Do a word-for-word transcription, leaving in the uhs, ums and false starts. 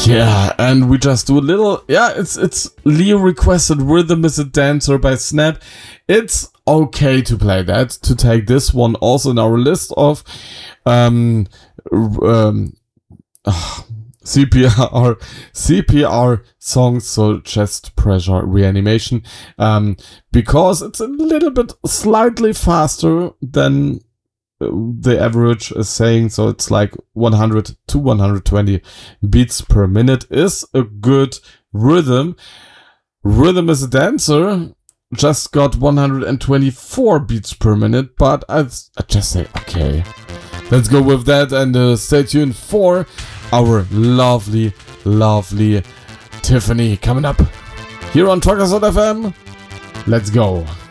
Yeah, and we just do a little, yeah, it's it's Leo requested Rhythm is a Dancer by Snap. It's okay to play that, to take this one also in our list of um, um, uh, C P R C P R songs, so chest pressure reanimation, um, because it's a little bit slightly faster than the average is saying, so it's like one hundred to one hundred twenty beats per minute is a good rhythm. Rhythm is a Dancer just got one hundred twenty-four beats per minute, but I, I just say, okay, let's go with that, and uh, stay tuned for our lovely, lovely Tiffany coming up here on Truckers dot F M. Let's go.